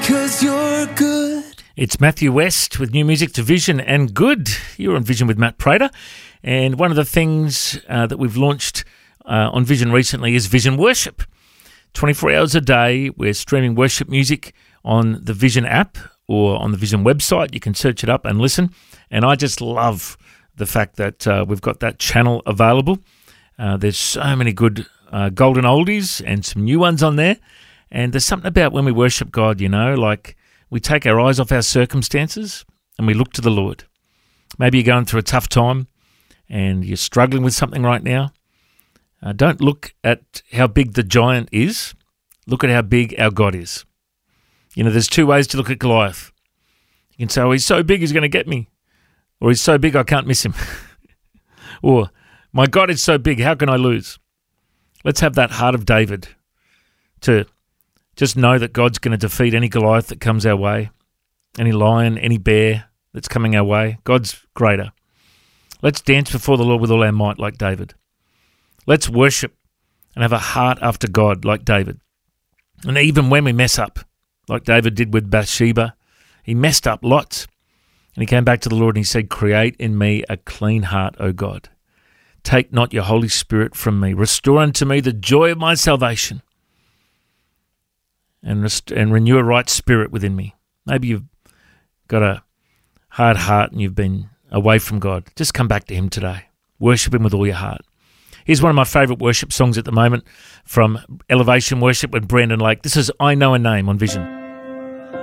'cause you're good. It's Matthew West with new music to Vision and Good. You're on Vision with Matt Prater. And one of the things that we've launched on Vision recently is Vision Worship. 24 hours a day, we're streaming worship music on the Vision app or on the Vision website. You can search it up and listen. And I just love the fact that we've got that channel available. There's so many good golden oldies and some new ones on there. And there's something about when we worship God, like we take our eyes off our circumstances and we look to the Lord. Maybe you're going through a tough time and you're struggling with something right now. Don't look at how big the giant is. Look at how big our God is. There's two ways to look at Goliath. You can say, oh, he's so big he's going to get me. Or he's so big I can't miss him. Or, my God is so big, how can I lose? Let's have that heart of David to just know that God's going to defeat any Goliath that comes our way, any lion, any bear that's coming our way. God's greater. Let's dance before the Lord with all our might like David. Let's worship and have a heart after God like David. And even when we mess up, like David did with Bathsheba, he messed up lots. And he came back to the Lord and he said, create in me a clean heart, O God. Take not your Holy Spirit from me. Restore unto me the joy of my salvation. And renew a right spirit within me. Maybe you've got a hard heart and you've been away from God. Just come back to him today. Worship him with all your heart. Here's one of my favourite worship songs at the moment from Elevation Worship with Brandon Lake. This is I Know a Name on Vision.